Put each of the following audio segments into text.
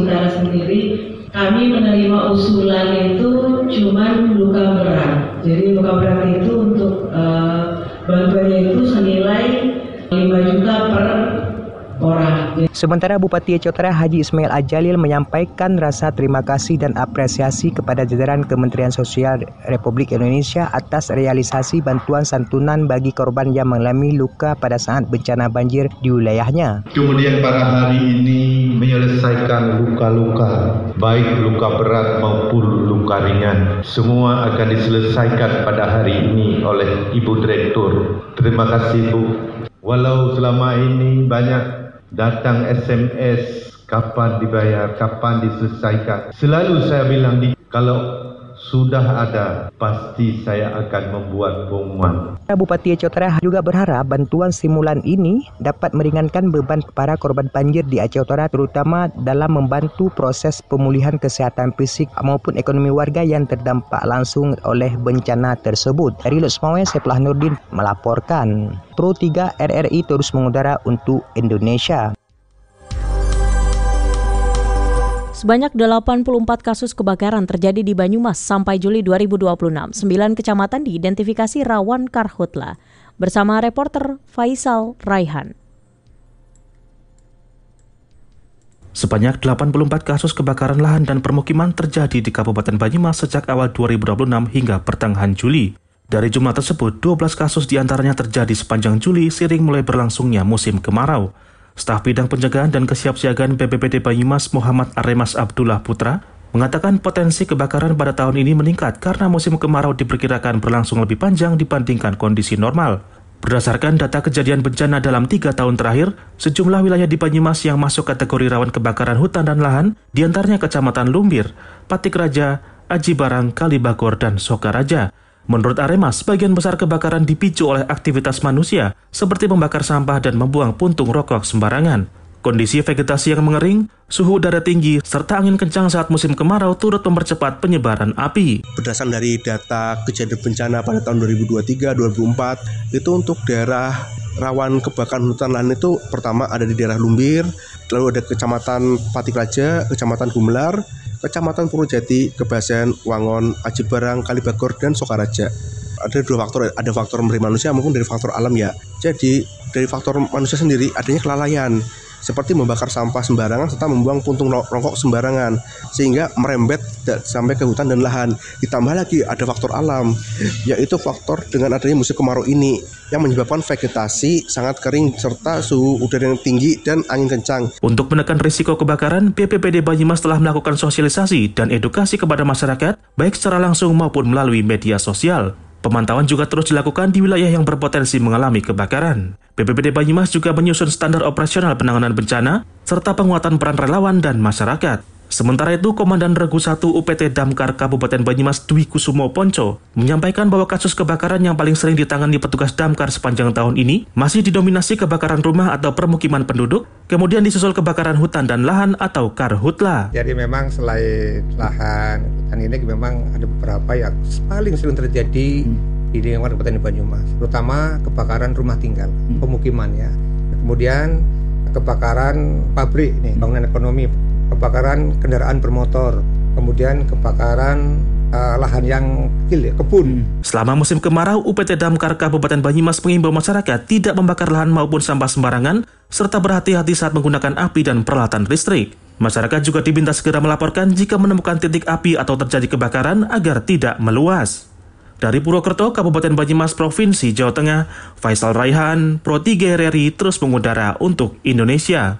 Utara sendiri, kami menerima usulan itu cuma luka berat. Jadi luka berat itu untuk bantuannya itu senilai 5 juta per orang. Sementara Bupati Aceh Utara Haji Ismail Ajalil menyampaikan rasa terima kasih dan apresiasi kepada jajaran Kementerian Sosial Republik Indonesia atas realisasi bantuan santunan bagi korban yang mengalami luka pada saat bencana banjir di wilayahnya. Kemudian pada hari ini menyelesaikan luka-luka, baik luka berat maupun luka ringan. Semua akan diselesaikan pada hari ini oleh Ibu Direktur. Terima kasih Bu. Walau selama ini banyak datang SMS, kapan dibayar, kapan diselesaikan. Selalu saya bilang, kalau sudah ada, pasti saya akan membuat pengumuman. Bupati Aceh Utara juga berharap bantuan stimulan ini dapat meringankan beban para korban banjir di Aceh Utara, terutama dalam membantu proses pemulihan kesehatan fisik maupun ekonomi warga yang terdampak langsung oleh bencana tersebut. Dari Lutsmawe, Seplah Nurdin melaporkan. Pro 3 RRI terus mengudara untuk Indonesia. Sebanyak 84 kasus kebakaran terjadi di Banyumas sampai Juli 2026. 9 kecamatan diidentifikasi rawan karhutla. Bersama reporter Faisal Raihan. Sebanyak 84 kasus kebakaran lahan dan permukiman terjadi di Kabupaten Banyumas sejak awal 2026 hingga pertengahan Juli. Dari jumlah tersebut, 12 kasus diantaranya terjadi sepanjang Juli seiring mulai berlangsungnya musim kemarau. Staf Bidang Pencegahan dan Kesiapsiagaan BPBD Banyumas Muhammad Aremas Abdullah Putra mengatakan potensi kebakaran pada tahun ini meningkat karena musim kemarau diperkirakan berlangsung lebih panjang dibandingkan kondisi normal. Berdasarkan data kejadian bencana dalam 3 tahun terakhir, sejumlah wilayah di Banyumas yang masuk kategori rawan kebakaran hutan dan lahan, diantaranya Kecamatan Lumbir, Patik Raja, Aji Barang, Kalibagor, dan Sokaraja. Menurut Aremas, sebagian besar kebakaran dipicu oleh aktivitas manusia, seperti membakar sampah dan membuang puntung rokok sembarangan. Kondisi vegetasi yang mengering, suhu udara tinggi, serta angin kencang saat musim kemarau turut mempercepat penyebaran api. Berdasarkan dari data kejadian bencana pada tahun 2023-2024, itu untuk daerah rawan kebakaran hutan lahan itu pertama ada di daerah Lumbir, lalu ada Kecamatan Patik Raja, Kecamatan Gumelar, Kecamatan Purwojati, Kebasen, Wangon, Aji Barang, Kalibagor, dan Sokaraja. Ada 2 faktor, ada faktor dari manusia maupun dari faktor alam ya. Jadi dari faktor manusia sendiri adanya kelalaian, seperti membakar sampah sembarangan serta membuang puntung rokok sembarangan, sehingga merembet sampai ke hutan dan lahan. Ditambah lagi ada faktor alam, yaitu faktor dengan adanya musim kemarau ini yang menyebabkan vegetasi sangat kering serta suhu udara yang tinggi dan angin kencang. Untuk menekan risiko kebakaran, BPBD Banyumas telah melakukan sosialisasi dan edukasi kepada masyarakat, baik secara langsung maupun melalui media sosial. Pemantauan juga terus dilakukan di wilayah yang berpotensi mengalami kebakaran. BPBD Banyumas juga menyusun standar operasional penanganan bencana, serta penguatan peran relawan dan masyarakat. Sementara itu, Komandan Regu 1 UPT Damkar Kabupaten Banyumas Dwi Kusumo Ponco menyampaikan bahwa kasus kebakaran yang paling sering ditangani petugas Damkar sepanjang tahun ini masih didominasi kebakaran rumah atau permukiman penduduk, kemudian disusul kebakaran hutan dan lahan atau karhutla. Jadi memang selain lahan, hutan ini memang ada beberapa yang paling sering terjadi di lingkungan Kabupaten Banyumas, terutama kebakaran rumah tinggal, pemukiman ya. Kemudian kebakaran pabrik nih, bangunan ekonomi, kebakaran kendaraan bermotor, kemudian kebakaran lahan yang kecil, kebun. Selama musim kemarau, UPT Damkar Kabupaten Banyumas mengimbau masyarakat tidak membakar lahan maupun sampah sembarangan, serta berhati-hati saat menggunakan api dan peralatan listrik. Masyarakat juga diminta segera melaporkan jika menemukan titik api atau terjadi kebakaran agar tidak meluas. Dari Purwokerto, Kabupaten Banyumas, Provinsi Jawa Tengah, Faisal Raihan, Pro 3 RRI terus mengudara untuk Indonesia.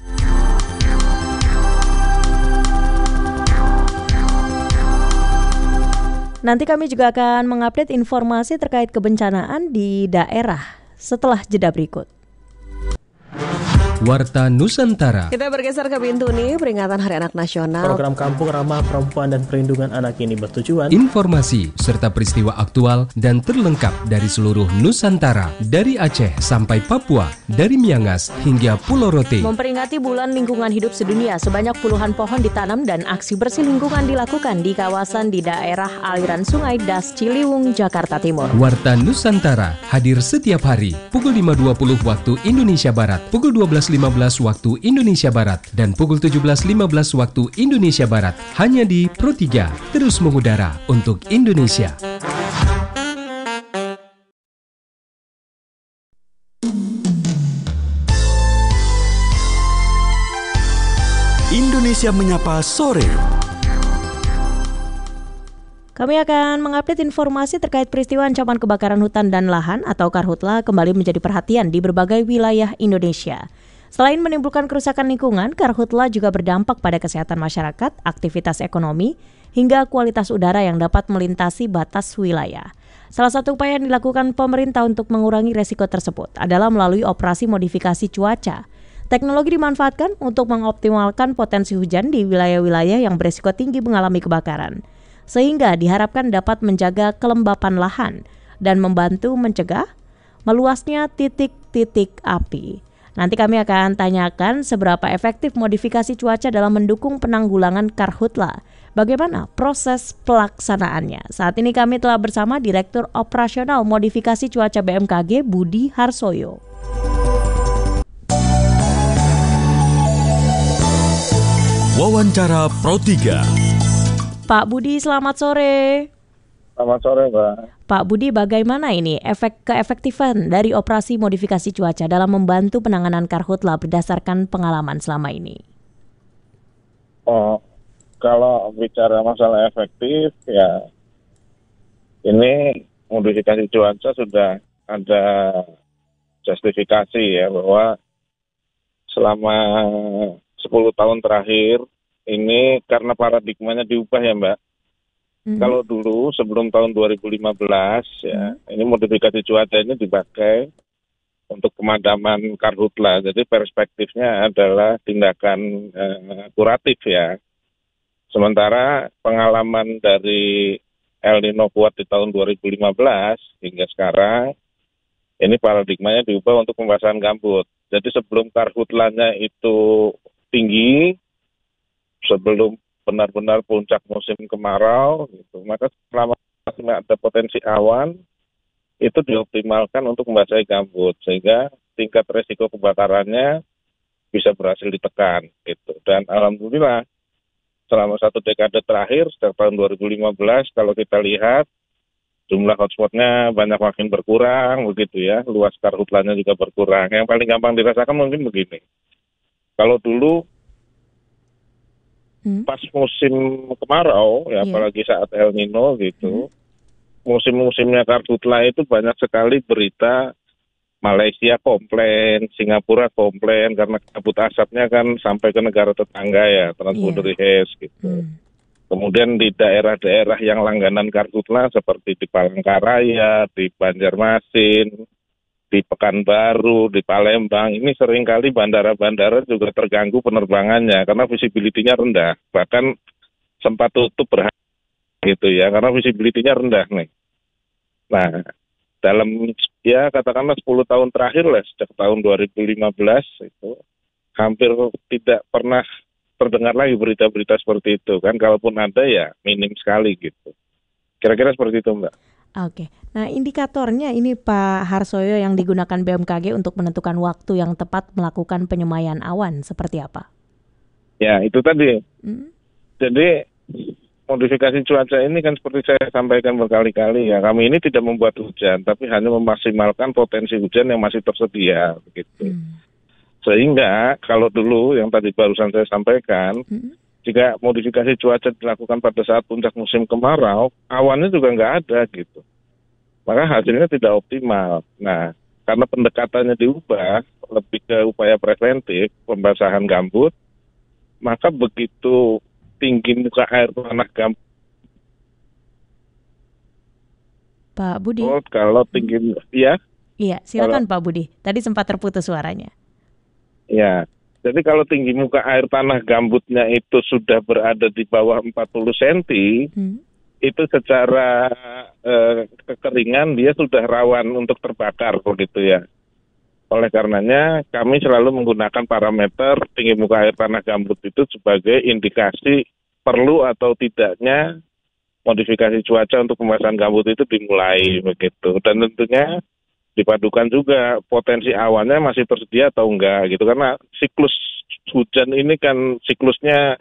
Nanti kami juga akan mengupdate informasi terkait kebencanaan di daerah setelah jeda berikut. Warta Nusantara. Kita bergeser ke pintu nih, peringatan Hari Anak Nasional. Program Kampung Ramah Perempuan dan Perlindungan Anak ini bertujuan informasi serta peristiwa aktual dan terlengkap dari seluruh Nusantara, dari Aceh sampai Papua, dari Miangas hingga Pulau Rote. Memperingati Bulan Lingkungan Hidup Sedunia, sebanyak puluhan pohon ditanam dan aksi bersih lingkungan dilakukan di kawasan di daerah aliran Sungai Das Ciliwung, Jakarta Timur. Warta Nusantara hadir setiap hari pukul 5.20 waktu Indonesia Barat, pukul 12 16.15 waktu Indonesia Barat dan pukul 17.15 waktu Indonesia Barat. Hanya di Pro 3, terus mengudara untuk Indonesia. Indonesia Menyapa Sore. Kami akan mengupdate informasi terkait peristiwa ancaman kebakaran hutan dan lahan atau Karhutla kembali menjadi perhatian di berbagai wilayah Indonesia. Selain menimbulkan kerusakan lingkungan, Karhutla juga berdampak pada kesehatan masyarakat, aktivitas ekonomi, hingga kualitas udara yang dapat melintasi batas wilayah. Salah satu upaya yang dilakukan pemerintah untuk mengurangi resiko tersebut adalah melalui operasi modifikasi cuaca. Teknologi dimanfaatkan untuk mengoptimalkan potensi hujan di wilayah-wilayah yang berisiko tinggi mengalami kebakaran, sehingga diharapkan dapat menjaga kelembapan lahan dan membantu mencegah meluasnya titik-titik api. Nanti kami akan tanyakan seberapa efektif modifikasi cuaca dalam mendukung penanggulangan Karhutla. Bagaimana proses pelaksanaannya? Saat ini kami telah bersama Direktur Operasional Modifikasi Cuaca BMKG, Budi Harsoyo. Wawancara Pro 3. Pak Budi, selamat sore. Selamat sore, Mbak. Pak Budi, bagaimana ini keefektifan dari operasi modifikasi cuaca dalam membantu penanganan Karhutla berdasarkan pengalaman selama ini? Kalau bicara masalah efektif, ya ini modifikasi cuaca sudah ada justifikasi ya bahwa selama 10 tahun terakhir ini karena paradigmanya diubah ya Mbak. Kalau dulu sebelum tahun 2015 ya, ini modifikasi cuaca ini dipakai untuk pemadaman Karhutla. Jadi perspektifnya adalah tindakan kuratif ya. Sementara pengalaman dari El Nino kuat di tahun 2015 hingga sekarang ini paradigmanya diubah untuk pembasahan gambut. Jadi sebelum Karhutlanya itu tinggi, sebelum benar-benar puncak musim kemarau, gitu, maka selama masih ada potensi awan, itu dioptimalkan untuk membasahi gambut, sehingga tingkat resiko kebakarannya bisa berhasil ditekan. Gitu. Dan alhamdulillah, selama 1 dekade terakhir, sejak tahun 2015, kalau kita lihat, jumlah hotspotnya banyak makin berkurang, begitu ya, luas Karhutlanya juga berkurang. Yang paling gampang dirasakan mungkin begini. Kalau dulu pas musim kemarau, ya apalagi saat El Nino gitu, musim-musimnya Karhutla itu banyak sekali berita Malaysia komplain, Singapura komplain karena kabut asapnya kan sampai ke negara tetangga ya, transboundary haze gitu. Kemudian di daerah-daerah yang langganan Karhutla seperti di Palangkaraya, di Banjarmasin, di Pekanbaru, di Palembang, ini seringkali bandara-bandara juga terganggu penerbangannya karena visibility-nya rendah. Bahkan sempat tutup gitu ya, karena visibility-nya rendah nih. Nah, dalam ya katakanlah 10 tahun terakhir lah, sejak tahun 2015 itu hampir tidak pernah terdengar lagi berita-berita seperti itu kan, kalaupun ada ya minim sekali gitu. Kira-kira seperti itu Mbak. Oke, nah indikatornya ini Pak Harsoyo yang digunakan BMKG untuk menentukan waktu yang tepat melakukan penyemayan awan seperti apa? Ya itu tadi. Jadi modifikasi cuaca ini kan seperti saya sampaikan berkali-kali ya, kami ini tidak membuat hujan, tapi hanya memaksimalkan potensi hujan yang masih tersedia begitu. Sehingga kalau dulu yang tadi barusan saya sampaikan, jika modifikasi cuaca dilakukan pada saat puncak musim kemarau, awannya juga nggak ada gitu. Maka hasilnya tidak optimal. Nah, karena pendekatannya diubah, lebih ke upaya preventif, pembasahan gambut, maka begitu tinggi muka air tanah gambut. Pak Budi. Kalau tinggi, ya? Iya, silakan Pak Budi. Tadi sempat terputus suaranya. Ya. Jadi kalau tinggi muka air tanah gambutnya itu sudah berada di bawah 40 cm, itu secara kekeringan dia sudah rawan untuk terbakar begitu ya. Oleh karenanya kami selalu menggunakan parameter tinggi muka air tanah gambut itu sebagai indikasi perlu atau tidaknya modifikasi cuaca untuk pembasahan gambut itu dimulai begitu. Dan tentunya dipadukan juga potensi awannya masih tersedia atau enggak gitu, karena siklus hujan ini kan siklusnya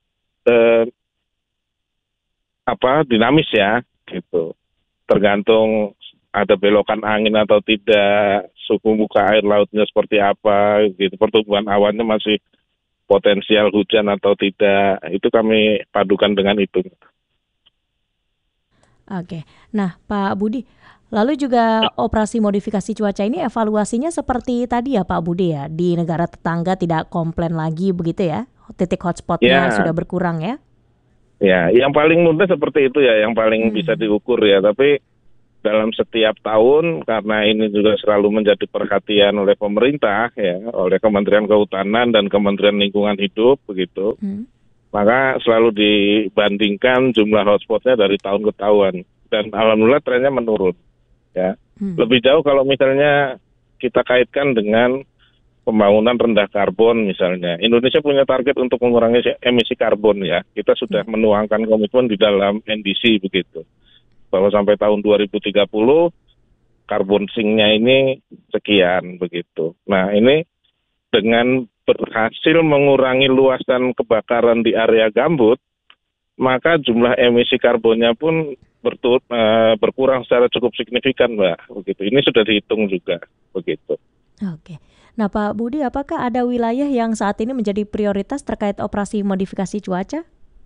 dinamis ya gitu, tergantung ada belokan angin atau tidak, suhu muka air lautnya seperti apa gitu, pertumbuhan awannya masih potensial hujan atau tidak, itu kami padukan dengan itu. Oke, nah Pak Budi, lalu juga operasi modifikasi cuaca ini evaluasinya seperti tadi ya Pak Budi ya, di negara tetangga tidak komplain lagi begitu ya, titik hotspotnya sudah berkurang ya? Ya, yang paling mudah seperti itu ya, yang paling bisa diukur ya, tapi dalam setiap tahun, karena ini juga selalu menjadi perhatian oleh pemerintah ya, oleh Kementerian Kehutanan dan Kementerian Lingkungan Hidup begitu, maka selalu dibandingkan jumlah hotspotnya dari tahun ke tahun, dan alhamdulillah trennya menurun ya. Lebih jauh kalau misalnya kita kaitkan dengan pembangunan rendah karbon misalnya, Indonesia punya target untuk mengurangi emisi karbon ya, kita sudah menuangkan komitmen di dalam NDC begitu, bahwa sampai tahun 2030 karbon sinknya ini sekian begitu. Nah ini dengan berhasil mengurangi luasan kebakaran di area gambut, maka jumlah emisi karbonnya pun berkurang secara cukup signifikan, Mbak. Begitu. Ini sudah dihitung juga begitu. Oke. Nah Pak Budi, apakah ada wilayah yang saat ini menjadi prioritas terkait operasi modifikasi cuaca?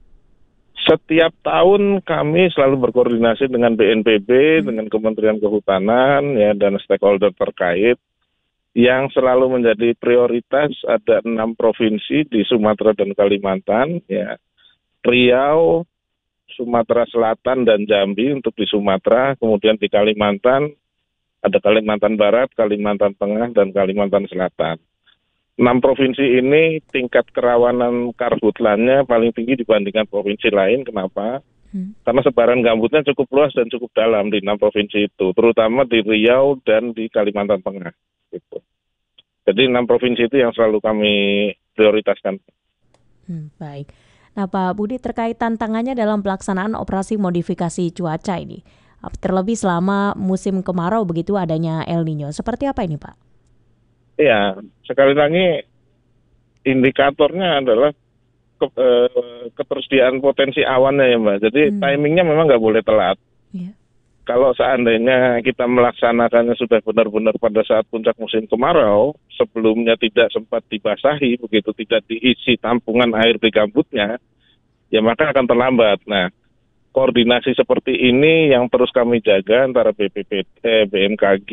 Setiap tahun kami selalu berkoordinasi dengan BNPB, dengan Kementerian Kehutanan ya, dan stakeholder terkait. Yang selalu menjadi prioritas ada 6 provinsi di Sumatera dan Kalimantan ya. Riau, Sumatera Selatan dan Jambi untuk di Sumatera, kemudian di Kalimantan ada Kalimantan Barat, Kalimantan Tengah dan Kalimantan Selatan. 6 provinsi ini tingkat kerawanan karhutlannya paling tinggi dibandingkan provinsi lain. Kenapa? Karena sebaran gambutnya cukup luas dan cukup dalam di 6 provinsi itu, terutama di Riau dan di Kalimantan Tengah. Gitu. Jadi 6 provinsi itu yang selalu kami prioritaskan. Baik. Nah Pak Budi, terkait tantangannya dalam pelaksanaan operasi modifikasi cuaca ini, terlebih selama musim kemarau begitu adanya El Nino, seperti apa ini Pak? Ya, sekali lagi indikatornya adalah ketersediaan potensi awannya ya Mbak. Jadi timingnya memang nggak boleh telat. Kalau seandainya kita melaksanakannya sudah benar-benar pada saat puncak musim kemarau, sebelumnya tidak sempat dibasahi, begitu tidak diisi tampungan air di gambutnya, ya maka akan terlambat. Nah, koordinasi seperti ini yang terus kami jaga antara BMKG,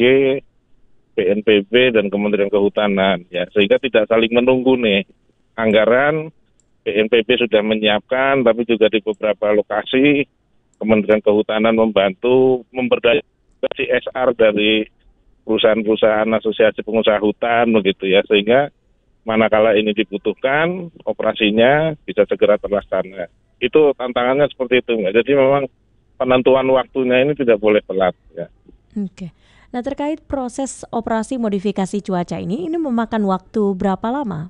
BNPB, dan Kementerian Kehutanan, ya sehingga tidak saling menunggu nih. Anggaran BNPB sudah menyiapkan, tapi juga di beberapa lokasi Kementerian Kehutanan membantu memberdayakan CSR dari perusahaan-perusahaan asosiasi pengusaha hutan begitu ya, sehingga manakala ini dibutuhkan operasinya bisa segera terlaksana. Itu tantangannya seperti itu Mbak. Jadi memang penentuan waktunya ini tidak boleh telat ya. Oke. Nah terkait proses operasi modifikasi cuaca ini memakan waktu berapa lama?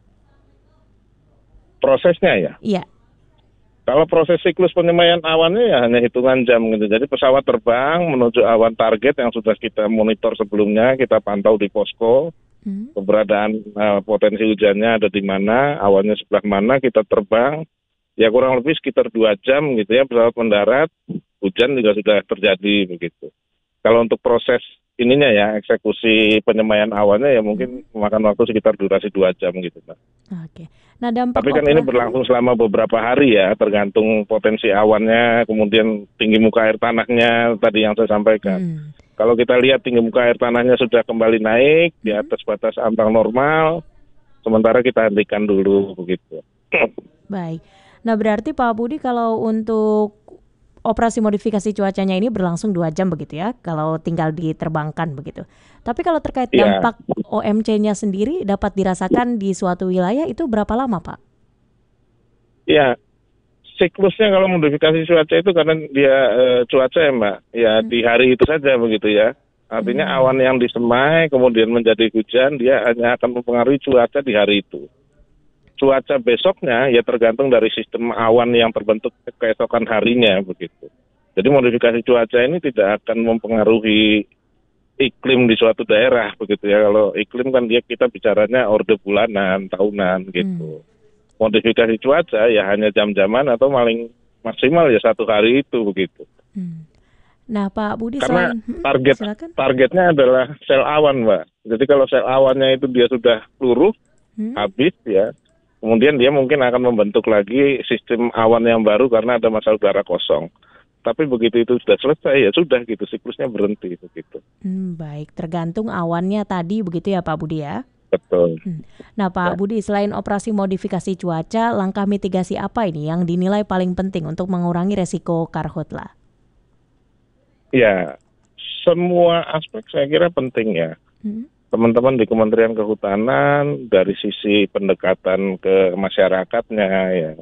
Prosesnya ya? Iya. Kalau proses siklus penyemaian awannya ya hanya hitungan jam gitu. Jadi pesawat terbang menuju awan target yang sudah kita monitor sebelumnya, kita pantau di posko, keberadaan potensi hujannya ada di mana, awannya sebelah mana, kita terbang, ya kurang lebih sekitar 2 jam gitu ya, pesawat mendarat, hujan juga sudah terjadi begitu. Kalau untuk proses ininya ya, eksekusi penyemaian awannya ya mungkin memakan waktu sekitar durasi 2 jam gitu Pak. Oke. Nah, dampak tapi kan ini berlangsung selama beberapa hari ya, tergantung potensi awannya, kemudian tinggi muka air tanahnya tadi yang saya sampaikan. Kalau kita lihat tinggi muka air tanahnya sudah kembali naik di atas batas ambang normal, sementara kita hentikan dulu begitu. Baik. Nah berarti Pak Budi kalau untuk operasi modifikasi cuacanya ini berlangsung 2 jam begitu ya, kalau tinggal diterbangkan begitu. Tapi kalau terkait dampak OMC-nya sendiri dapat dirasakan di suatu wilayah itu berapa lama Pak? Ya, siklusnya kalau modifikasi cuaca itu karena dia cuaca ya Mbak, ya di hari itu saja begitu ya. Artinya awan yang disemai kemudian menjadi hujan, dia hanya akan mempengaruhi cuaca di hari itu. Cuaca besoknya ya tergantung dari sistem awan yang terbentuk keesokan harinya begitu. Jadi modifikasi cuaca ini tidak akan mempengaruhi iklim di suatu daerah begitu ya. Kalau iklim kan kita bicaranya orde bulanan, tahunan gitu. Modifikasi cuaca ya hanya jam-jaman atau paling maksimal ya 1 hari itu begitu. Nah, Pak Budi, Karena silakan. targetnya adalah sel awan, Mbak. Jadi kalau sel awannya itu dia sudah luruh, habis ya, kemudian dia mungkin akan membentuk lagi sistem awan yang baru karena ada masa udara kosong. Tapi begitu itu sudah selesai ya sudah gitu, siklusnya berhenti begitu. Baik, tergantung awannya tadi begitu ya Pak Budi ya? Betul. Nah Pak Budi, selain operasi modifikasi cuaca, langkah mitigasi apa ini yang dinilai paling penting untuk mengurangi resiko karhutla? Ya, semua aspek saya kira penting ya. Teman-teman di Kementerian Kehutanan dari sisi pendekatan ke masyarakatnya ya,